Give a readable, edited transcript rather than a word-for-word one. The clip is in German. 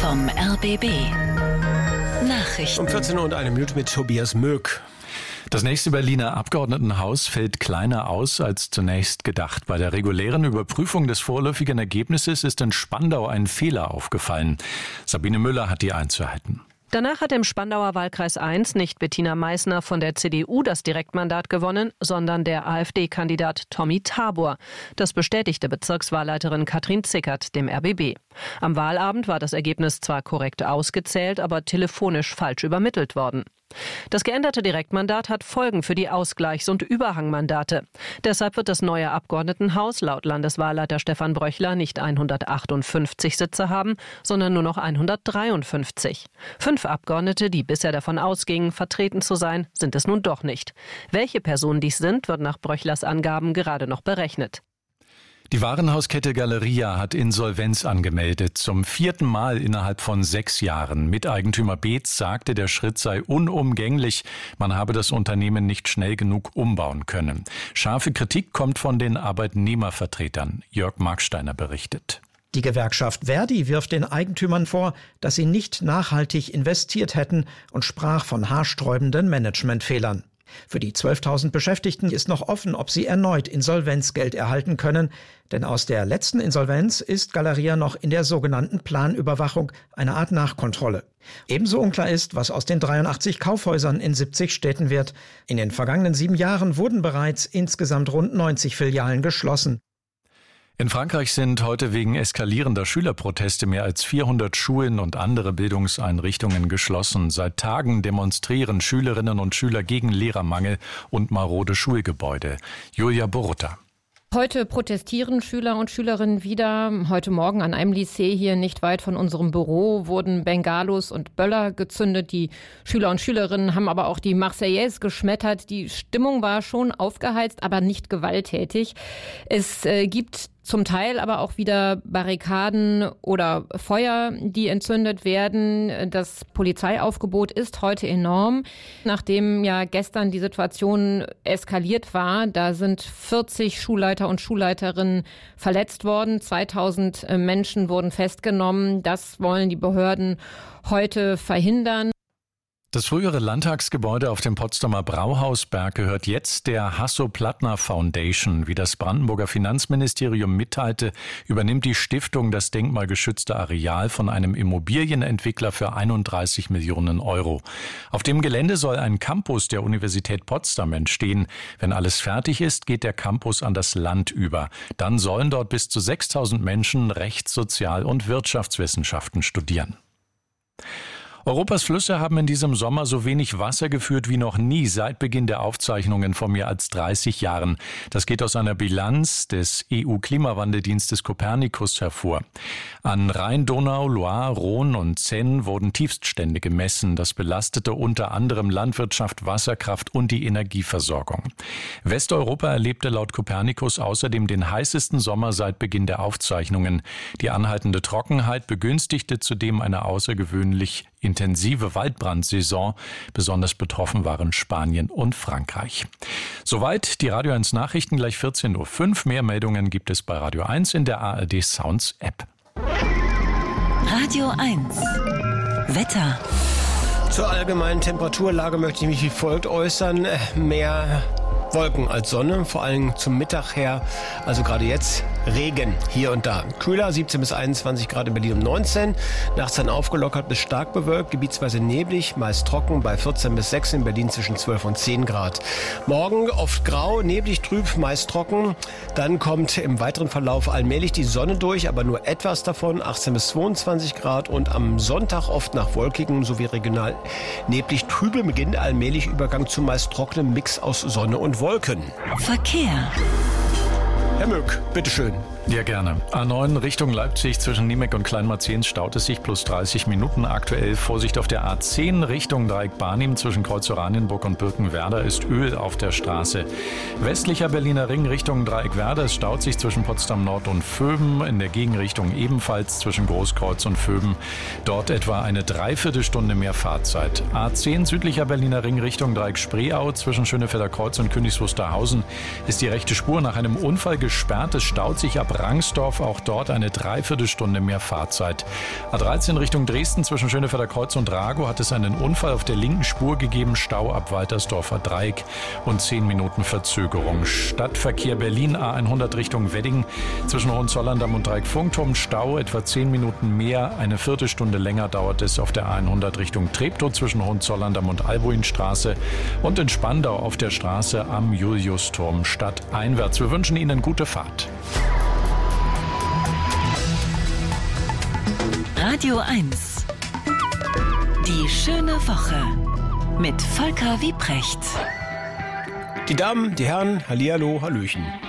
vom RBB. Nachrichten. Um 14:01 mit Tobias Möck. Das nächste Berliner Abgeordnetenhaus fällt kleiner aus als zunächst gedacht. Bei der regulären Überprüfung des vorläufigen Ergebnisses ist in Spandau ein Fehler aufgefallen. Sabine Müller hat die Einzelheiten. Danach hat im Spandauer Wahlkreis 1 nicht Bettina Meissner von der CDU das Direktmandat gewonnen, sondern der AfD-Kandidat Tommy Tabor. Das bestätigte Bezirkswahlleiterin Katrin Zickert dem RBB. Am Wahlabend war das Ergebnis zwar korrekt ausgezählt, aber telefonisch falsch übermittelt worden. Das geänderte Direktmandat hat Folgen für die Ausgleichs- und Überhangmandate. Deshalb wird das neue Abgeordnetenhaus laut Landeswahlleiter Stefan Bröchler nicht 158 Sitze haben, sondern nur noch 153. 5 Abgeordnete, die bisher davon ausgingen, vertreten zu sein, sind es nun doch nicht. Welche Personen dies sind, wird nach Bröchlers Angaben gerade noch berechnet. Die Warenhauskette Galeria hat Insolvenz angemeldet, zum 4. Mal innerhalb von 6 Jahren. Miteigentümer Beetz sagte, der Schritt sei unumgänglich, man habe das Unternehmen nicht schnell genug umbauen können. Scharfe Kritik kommt von den Arbeitnehmervertretern. Jörg Marksteiner berichtet. Die Gewerkschaft Verdi wirft den Eigentümern vor, dass sie nicht nachhaltig investiert hätten und sprach von haarsträubenden Managementfehlern. Für die 12.000 Beschäftigten ist noch offen, ob sie erneut Insolvenzgeld erhalten können, denn aus der letzten Insolvenz ist Galeria noch in der sogenannten Planüberwachung, eine Art Nachkontrolle. Ebenso unklar ist, was aus den 83 Kaufhäusern in 70 Städten wird. In den vergangenen 7 Jahren wurden bereits insgesamt rund 90 Filialen geschlossen. In Frankreich sind heute wegen eskalierender Schülerproteste mehr als 400 Schulen und andere Bildungseinrichtungen geschlossen. Seit Tagen demonstrieren Schülerinnen und Schüler gegen Lehrermangel und marode Schulgebäude. Julia Borutta. Heute protestieren Schüler und Schülerinnen wieder. Heute Morgen an einem Lycée hier nicht weit von unserem Büro wurden Bengalos und Böller gezündet. Die Schüler und Schülerinnen haben aber auch die Marseillaise geschmettert. Die Stimmung war schon aufgeheizt, aber nicht gewalttätig. Es gibt zum Teil aber auch wieder Barrikaden oder Feuer, die entzündet werden. Das Polizeiaufgebot ist heute enorm. Nachdem ja gestern die Situation eskaliert war, da sind 40 Schulleiter und Schulleiterinnen verletzt worden. 2000 Menschen wurden festgenommen. Das wollen die Behörden heute verhindern. Das frühere Landtagsgebäude auf dem Potsdamer Brauhausberg gehört jetzt der Hasso-Plattner Foundation. Wie das Brandenburger Finanzministerium mitteilte, übernimmt die Stiftung das denkmalgeschützte Areal von einem Immobilienentwickler für 31 Millionen Euro. Auf dem Gelände soll ein Campus der Universität Potsdam entstehen. Wenn alles fertig ist, geht der Campus an das Land über. Dann sollen dort bis zu 6.000 Menschen Rechts-, Sozial- und Wirtschaftswissenschaften studieren. Europas Flüsse haben in diesem Sommer so wenig Wasser geführt wie noch nie seit Beginn der Aufzeichnungen vor mehr als 30 Jahren. Das geht aus einer Bilanz des EU-Klimawandeldienstes Copernicus hervor. An Rhein, Donau, Loire, Rhone und Seine wurden Tiefststände gemessen. Das belastete unter anderem Landwirtschaft, Wasserkraft und die Energieversorgung. Westeuropa erlebte laut Copernicus außerdem den heißesten Sommer seit Beginn der Aufzeichnungen. Die anhaltende Trockenheit begünstigte zudem eine außergewöhnlich intensive Waldbrandsaison. Besonders betroffen waren Spanien und Frankreich. Soweit die Radio 1 Nachrichten, gleich 14:05 Uhr. Mehr Meldungen gibt es bei Radio 1 in der ARD Sounds App. Radio 1 Wetter. Zur allgemeinen Temperaturlage möchte ich mich wie folgt äußern. Mehr Wolken als Sonne, vor allem zum Mittag her, also gerade jetzt Regen hier und da. Kühler 17 bis 21 Grad in Berlin um 19, nachts dann aufgelockert bis stark bewölkt, gebietsweise neblig, meist trocken bei 14 bis 6 in Berlin zwischen 12 und 10 Grad. Morgen oft grau, neblig, trüb, meist trocken, dann kommt im weiteren Verlauf allmählich die Sonne durch, aber nur etwas davon, 18 bis 22 Grad und am Sonntag oft nach wolkigem sowie regional neblig, trübe beginnt allmählich Übergang zu meist trockenem Mix aus Sonne und Wolken. Verkehr. Herr Möck, bitteschön. Ja, gerne. A9 Richtung Leipzig zwischen Niemek und Kleinmarzehns staut es sich plus 30 Minuten aktuell. Vorsicht auf der A10 Richtung Dreieck Barnim zwischen Kreuz Oranienburg und Birkenwerder ist Öl auf der Straße. Westlicher Berliner Ring Richtung Dreieck Werder, es staut sich zwischen Potsdam Nord und Vöben. In der Gegenrichtung ebenfalls zwischen Großkreuz und Vöben. Dort etwa eine Dreiviertelstunde mehr Fahrzeit. A10 südlicher Berliner Ring Richtung Dreieck Spreeau zwischen Schönefelder Kreuz und Königs Wusterhausen ist die rechte Spur nach einem Unfall gesperrt. Es staut sich ab Rangsdorf, auch dort eine Dreiviertelstunde mehr Fahrzeit. A13 Richtung Dresden zwischen Schönefelder Kreuz und Ragow hat es einen Unfall auf der linken Spur gegeben, Stau ab Waltersdorfer Dreieck und 10 Minuten Verzögerung. Stadtverkehr Berlin A100 Richtung Wedding zwischen Hohenzollern-Damm und Dreieck-Funkturm, Stau etwa 10 Minuten mehr, eine Viertelstunde länger dauert es auf der A100 Richtung Treptow zwischen Hohenzollern-Damm und Albuinstraße und in Spandau auf der Straße am Juliusturm stadteinwärts. Wir wünschen Ihnen gute Fahrt. Radio 1. Die schöne Woche mit Volker Wiprecht. Die Damen, die Herren, hallihallo, hallöchen.